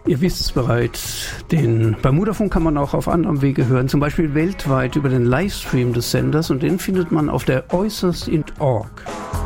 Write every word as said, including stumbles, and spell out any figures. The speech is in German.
Ihr wisst es bereits, den Bermudafunk kann man auch auf anderem Wege hören, zum Beispiel weltweit über den Livestream des Senders, und den findet man auf der äußerst punkt org.